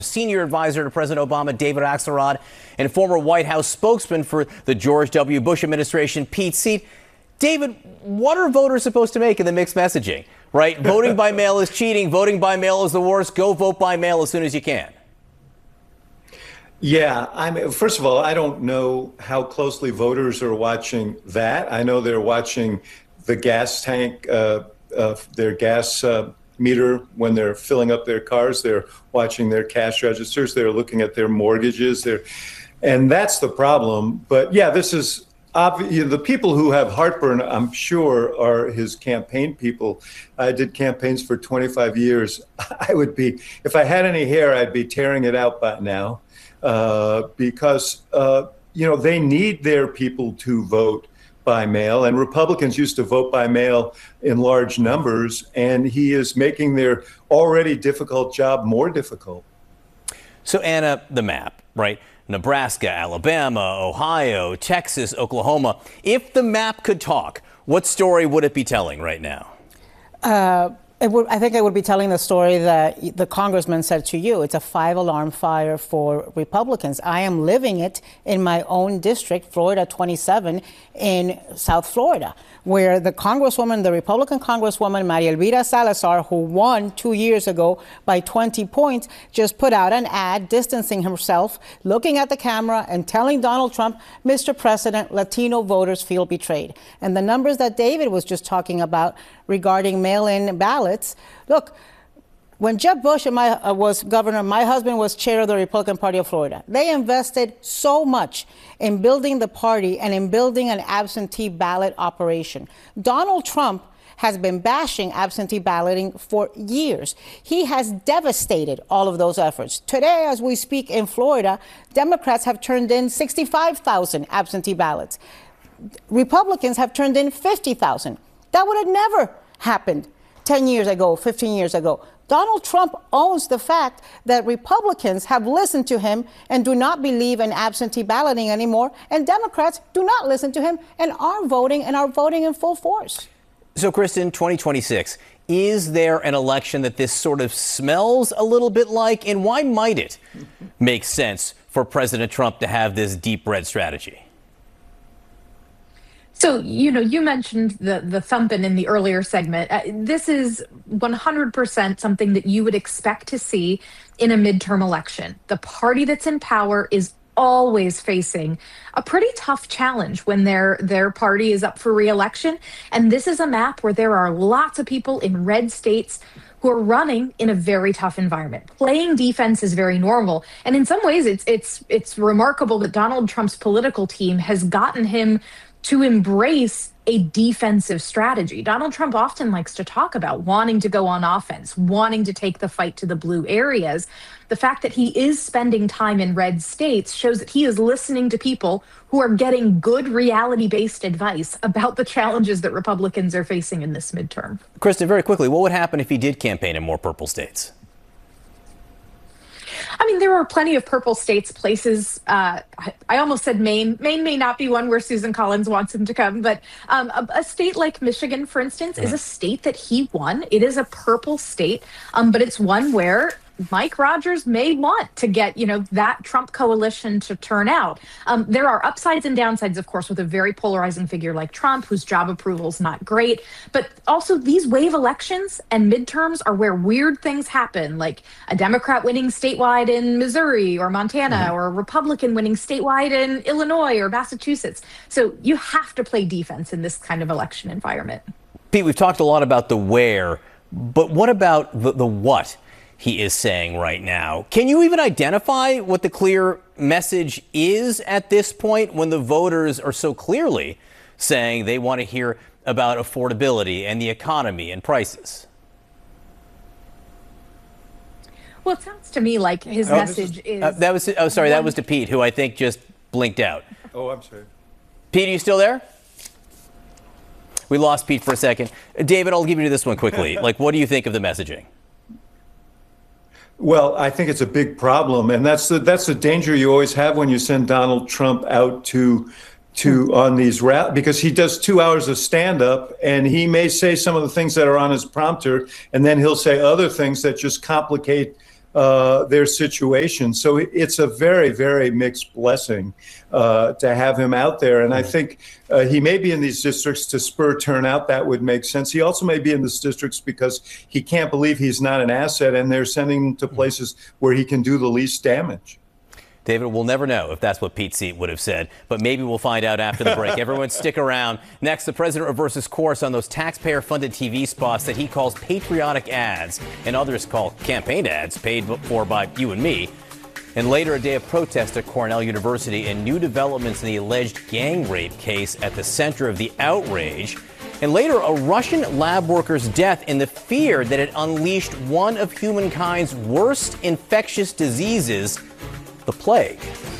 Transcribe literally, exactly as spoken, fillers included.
Senior advisor to President Obama, David Axelrod, and former White House spokesman for the George W. Bush administration, Pete Seat. David, what are voters supposed to make in the mixed messaging, right? Voting by mail is cheating. Voting by mail is the worst. Go vote by mail as soon as you can. Yeah, I mean, first of all, I don't know how closely voters are watching that. I know they're watching the gas tank, uh, uh, their gas uh, meter when they're filling up their cars. They're watching their cash registers. They're looking at their mortgages. They're, and that's the problem. But yeah, this is obvious. You know, the people who have heartburn, I'm sure, are his campaign people. I did campaigns for twenty-five years. I would be, if I had any hair, I'd be tearing it out by now, uh, because uh, you know, they need their people to vote by mail, and Republicans used to vote by mail in large numbers, and he is making their already difficult job more difficult. So, Anna, the map, right? Nebraska, Alabama, Ohio, Texas, Oklahoma. If the map could talk, what story would it be telling right now? Uh, it would, I think I would be telling the story that the congressman said to you. It's a five-alarm fire for Republicans. I am living it in my own district, Florida twenty-seven, in South Florida, where the congresswoman, the Republican congresswoman, Maria Elvira Salazar, who won two years ago by twenty points, just put out an ad distancing herself, looking at the camera and telling Donald Trump, Mister President, Latino voters feel betrayed. And the numbers that David was just talking about regarding mail-in ballots, look, when Jeb Bush and my, uh, was governor, my husband was chair of the Republican Party of Florida. They invested so much in building the party and in building an absentee ballot operation. Donald Trump has been bashing absentee balloting for years. He has devastated all of those efforts. Today, as we speak in Florida, Democrats have turned in sixty-five thousand absentee ballots. Republicans have turned in fifty thousand. That would have never happened ten years ago, fifteen years ago. Donald Trump owns the fact that Republicans have listened to him and do not believe in absentee balloting anymore, and Democrats do not listen to him and are voting and are voting in full force. So, Kristen, twenty twenty-six, is there an election that this sort of smells a little bit like, and why might it make sense for President Trump to have this deep red strategy? So, you know, you mentioned the, the thumping in the earlier segment. Uh, this is one hundred percent something that you would expect to see in a midterm election. The party that's in power is always facing a pretty tough challenge when their their party is up for re-election. And this is a map where there are lots of people in red states who are running in a very tough environment. Playing defense is very normal. And in some ways, it's it's it's remarkable that Donald Trump's political team has gotten him to embrace a defensive strategy. Donald Trump often likes to talk about wanting to go on offense, wanting to take the fight to the blue areas. The fact that he is spending time in red states shows that he is listening to people who are getting good reality-based advice about the challenges that Republicans are facing in this midterm. Kristen, very quickly, what would happen if he did campaign in more purple states? I mean, there are plenty of purple states, places. Uh, I, I almost said Maine. Maine may not be one where Susan Collins wants him to come, but um, a, a state like Michigan, for instance, is a state that he won. It is a purple state, um, but it's one where Mike Rogers may want to get, you know, that Trump coalition to turn out. Um, there are upsides and downsides, of course, with a very polarizing figure like Trump, whose job approval is not great. But also these wave elections and midterms are where weird things happen, like a Democrat winning statewide in Missouri or Montana, mm-hmm. or a Republican winning statewide in Illinois or Massachusetts. So you have to play defense in this kind of election environment. Pete, we've talked a lot about the where, but what about the, the what he is saying right now? Can you even identify what the clear message is at this point when the voters are so clearly saying they want to hear about affordability and the economy and prices? Well, it sounds to me like his oh, message is... is uh, that was, oh, sorry, one... that was to Pete, who I think just blinked out. Oh, I'm sorry. Pete, are you still there? We lost Pete for a second. David, I'll give you this one quickly. Like, what do you think of the messaging? Well, I think it's a big problem, and that's the that's the danger you always have when you send Donald Trump out to to on these rallies, because he does two hours of stand-up, and he may say some of the things that are on his prompter, and then he'll say other things that just complicate uh, their situation. So it's a very, very mixed blessing uh, to have him out there. And I think uh, he may be in these districts to spur turnout. That would make sense. He also may be in these districts because he can't believe he's not an asset and they're sending him to places where he can do the least damage. David, we'll never know if that's what Pete Seat would have said, but maybe we'll find out after the break. Everyone stick around. Next, the president reverses course on those taxpayer-funded T V spots that he calls patriotic ads and others call campaign ads paid for by you and me. And later, a day of protest at Cornell University and new developments in the alleged gang rape case at the center of the outrage. And later, a Russian lab worker's death and the fear that it unleashed one of humankind's worst infectious diseases, the plague.